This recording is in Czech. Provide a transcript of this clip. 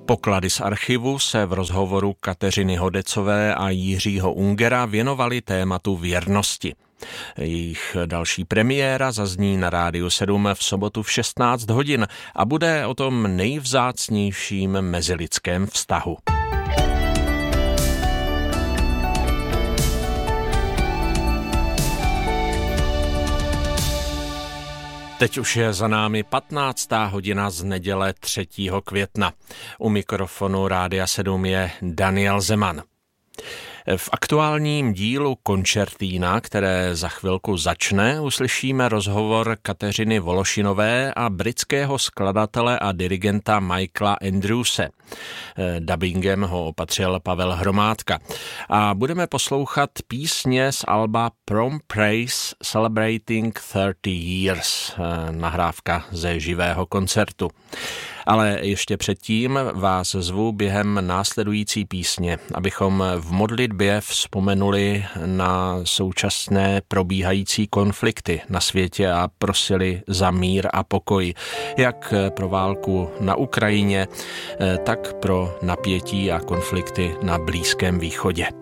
Poklady z archivu se v rozhovoru Kateřiny Hodecové a Jiřího Ungera věnovali tématu věrnosti. Jejich další premiéra zazní na Rádiu 7 v sobotu v 16 hodin a bude o tom nejvzácnějším mezilidském vztahu. Teď už je za námi 15. hodina z neděle 3. května. U mikrofonu Rádia 7 je Daniel Zeman. V aktuálním dílu Koncertina, které za chvilku začne, uslyšíme rozhovor Kateřiny Vološinové a britského skladatele a dirigenta Michaela Andrewse. Dabingem ho opatřil Pavel Hromádka. A budeme poslouchat písně z alba Prom Praise Celebrating 30 Years, nahrávka ze živého koncertu. Ale ještě předtím vás zvu během následující písně, abychom v modlitbě vzpomenuli na současné probíhající konflikty na světě a prosili za mír a pokoj, jak pro válku na Ukrajině, tak pro napětí a konflikty na Blízkém východě.